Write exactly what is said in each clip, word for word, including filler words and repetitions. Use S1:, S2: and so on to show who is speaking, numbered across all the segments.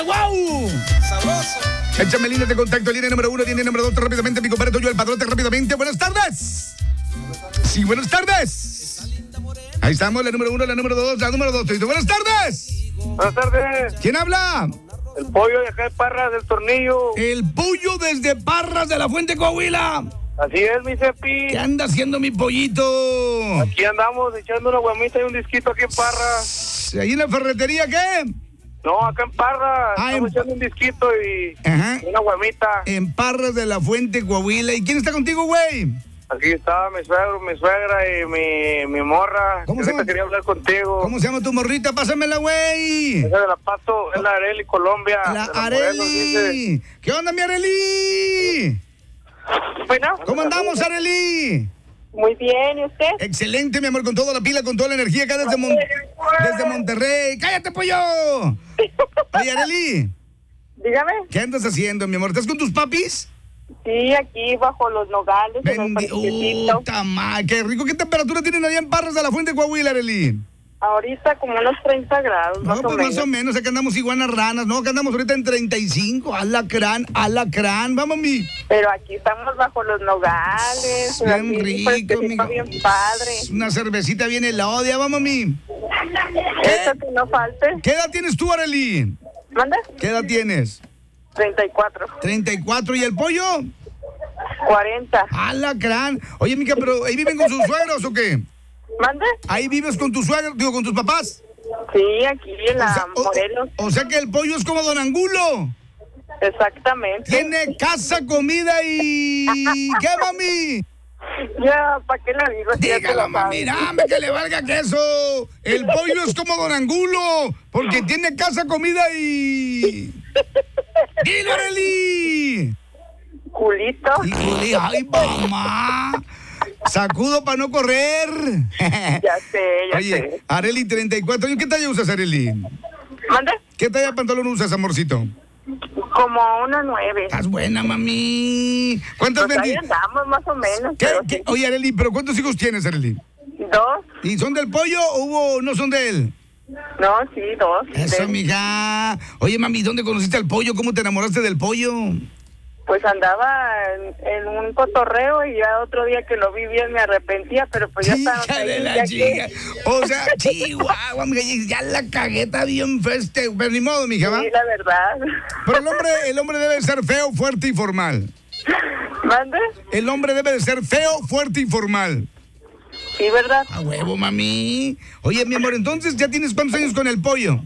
S1: ¡Wow!
S2: Sabroso.
S1: Échame línea de contacto, línea número uno, línea número dos, rápidamente, mi compadre Toño, el padrote, rápidamente. Buenas tardes. Sí, buenas tardes. Ahí estamos, la número uno, la número dos, la número dos. Buenas tardes.
S3: Buenas tardes.
S1: ¿Quién habla?
S3: El pollo de acá de Parras del Tornillo.
S1: El pollo desde Parras de la Fuente, Coahuila.
S3: Así es, mi Cepi.
S1: ¿Qué anda haciendo mi pollito?
S3: Aquí andamos echando una guamita y un disquito aquí en Parras.
S1: ¿Ahí en la ferretería qué?
S3: No, acá en Parras.
S1: Ah,
S3: estamos
S1: en...
S3: echando un disquito y
S1: Ajá.
S3: una guamita.
S1: En Parras de la Fuente, Coahuila. ¿Y quién está contigo, güey?
S3: Aquí está mi suegro, mi suegra y mi, mi morra.
S1: ¿Cómo se llama?
S3: Quería hablar contigo.
S1: ¿Cómo se llama tu morrita? Pásamela, güey.
S3: Esa de la Pasto, es la Areli, Colombia.
S1: La
S3: de la
S1: Areli.
S3: Morelos, dice.
S1: ¿Qué onda, mi Areli?
S4: Bueno.
S1: ¿Cómo andamos, Areli?
S4: Muy bien, ¿y usted?
S1: Excelente, mi amor, con toda la pila, con toda la energía acá desde, Mon desde Monterrey. ¡Cállate, pollo! Oye, Areli.
S4: Dígame.
S1: ¿Qué andas haciendo, mi amor? ¿Estás con tus papis?
S4: Sí, aquí bajo los nogales.
S1: Bendi ¡Oh, tamal! ¡Qué rico! ¿Qué temperatura tienen allá en Parras de la Fuente, Coahuila, Areli?
S4: Ahorita como unos treinta grados,
S1: No,
S4: más
S1: pues
S4: o menos.
S1: más o menos, acá andamos iguanas ranas, ¿no? Acá andamos ahorita en treinta y cinco, alacrán, alacrán, vamos, mi.
S4: Pero aquí estamos bajo los nogales.
S1: Bien
S4: aquí,
S1: rico,
S4: pues,
S1: mijo.
S4: bien padre.
S1: Una cervecita bien elodia, vamos, mi.
S4: Eso que no falte.
S1: ¿Qué edad tienes tú, Areli?
S4: ¿Manda?
S1: ¿Qué edad tienes?
S4: treinta y cuatro.
S1: treinta y cuatro, ¿y el pollo?
S4: cuarenta.
S1: Alacrán. Oye, mica, pero ¿ahí viven con sus suegros o qué?
S4: ¿Manda?
S1: ¿Ahí vives con tus suegros, digo, con tus papás?
S4: Sí, aquí en la
S1: O sea, o-
S4: Morelos.
S1: O, o sea que el pollo es como Don Angulo.
S4: Exactamente.
S1: Tiene casa, comida y... ¿Qué, mami?
S4: Ya, ¿para qué la digo? Ya te
S1: Dígalo,
S4: la
S1: mami,
S4: sabes.
S1: dame que le valga queso. El pollo es como Don Angulo, porque tiene casa, comida y... ¡Dilo, Areli!
S4: Culito.
S1: Híjole, ay, mamá. Sacudo para no correr.
S4: Ya sé, ya
S1: Oye,
S4: sé.
S1: Areli, treinta y cuatro años. ¿Qué talla usas, Areli?
S4: ¿Manda?
S1: ¿Qué talla de pantalón usas, amorcito?
S4: Como una nueve.
S1: Estás buena, mami. ¿Cuántas
S4: Pues ahí
S1: vendi-
S4: andamos más o menos.
S1: ¿Qué-
S4: pero
S1: qué?
S4: sí.
S1: Oye, Areli, ¿pero cuántos hijos tienes, Areli?
S4: Dos.
S1: ¿Y son del pollo o hubo, no son de él?
S4: No, sí, dos.
S1: Eso,
S4: De-
S1: mija. Oye, mami, ¿dónde conociste al pollo? ¿Cómo te enamoraste del pollo?
S4: Pues andaba en, en un cotorreo y ya otro día que lo vi bien me arrepentía, pero pues ya estaba.
S1: Chica de
S4: ahí,
S1: la
S4: ya
S1: chica.
S4: que-
S1: O sea, chihuahua, mija, ya la cagueta bien feste. Pero ni modo, mija, ¿va?
S4: Sí, la verdad.
S1: Pero el hombre, el hombre debe ser feo, fuerte y formal.
S4: ¿Mande?
S1: El hombre debe de ser feo, fuerte y formal.
S4: Sí, ¿verdad?
S1: A huevo, mami. Oye, mi amor, entonces, ¿ya tienes cuántos años con el pollo?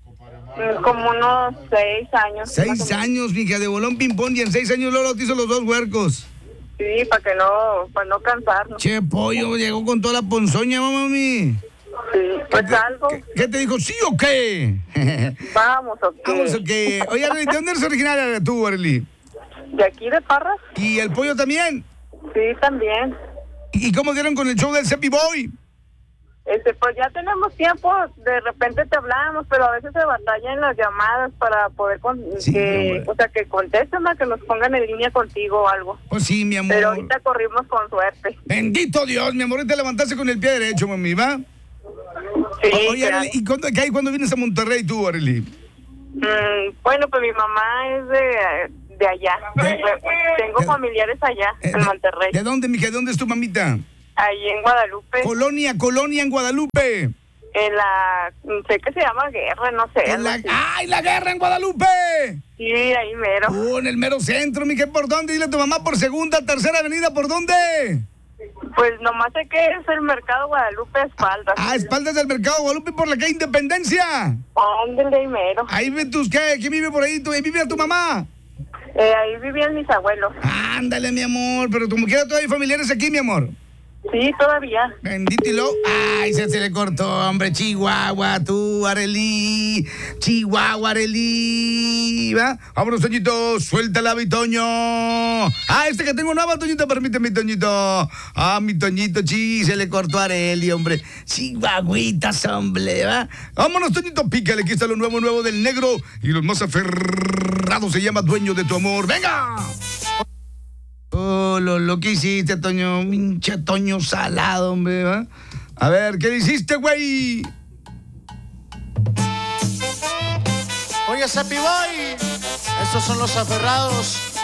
S4: Mm, Como unos seis años. más
S1: Seis
S4: o menos.
S1: años, mija, de bolón ping-pong, y en seis años Lolo te hizo los dos huercos.
S4: Sí, para que no, para no cansarnos.
S1: Che, pollo, llegó con toda la ponzoña, mami.
S4: Sí, pues
S1: ¿Qué te-
S4: algo.
S1: ¿Qué, qué te dijo? ¿Sí o qué?
S4: Vamos, ¿o qué?
S1: Vamos, o qué. Oye, Arely, ¿de dónde eres originaria tú, Arely?
S4: ¿De aquí de Parras?
S1: ¿Y el pollo también?
S4: Sí, también.
S1: ¿Y cómo dieron con el show del Cepi Boy?
S4: Este, pues ya tenemos tiempo, de repente te hablamos, pero a veces se batalla en las llamadas para poder, con,
S1: Sí,
S4: que,
S1: hombre.
S4: o sea, que contesten, a que nos pongan en línea contigo o algo.
S1: Pues sí, mi amor.
S4: Pero ahorita corrimos con suerte.
S1: Bendito Dios, mi amor, te levantaste con el pie derecho, mami, ¿va?
S4: Sí,
S1: O- Oye,
S4: claro.
S1: Arely, ¿y cuándo, qué hay cuando vienes a Monterrey tú, Arely?
S4: Mm, bueno, pues mi mamá es de, de allá.
S1: ¿De?
S4: Tengo
S1: ¿De?
S4: familiares allá,
S1: Eh,
S4: en
S1: de-
S4: Monterrey.
S1: ¿De dónde, mija? ¿De dónde es tu mamita?
S4: Ahí en Guadalupe.
S1: Colonia, Colonia en Guadalupe.
S4: En la, sé que se llama Guerra, no sé.
S1: En la...
S4: algo así.
S1: ¡Ay, la guerra en Guadalupe!
S4: Sí, ahí mero.
S1: Uh, en el mero centro, mija, ¿por dónde? Dile a tu mamá, ¿por segunda, tercera avenida, por dónde?
S4: Pues nomás sé que es el Mercado Guadalupe a espaldas.
S1: Ah, espaldas del mercado Guadalupe por la calle Independencia.
S4: Ándale, ahí mero.
S1: Ahí ven tus, ¿qué? ¿Quién vive por ahí? ¿Tú, ahí vive tu mamá?
S4: Eh, ahí vivían mis abuelos.
S1: Ándale, mi amor, pero como quiera todavía hay familiares aquí, mi amor.
S4: Sí, todavía.
S1: Bendito y lo. Ay, se, se le cortó, hombre. Chihuahua, tú, Arely. Chihuahua, Arely. ¿Va? Vámonos, Toñito. Suéltala, mi Toño. Ah, este que tengo nueva, Toñito. Permíteme, Toñito. Ah, mi Toñito, chi. Se le cortó a Arely, hombre. Chihuahuitas, hombre, ¿va? Vámonos, Toñito. Pícale. Aquí está lo nuevo, nuevo del negro. Y los más aferrados se llama Dueño de tu Amor. ¡Venga! Oh, lo, lo que hiciste, Toño. Pinche Toño salado, hombre, ¿va? A ver, ¿qué hiciste, güey?
S2: Oye, Cepi Boy, estos son los aferrados.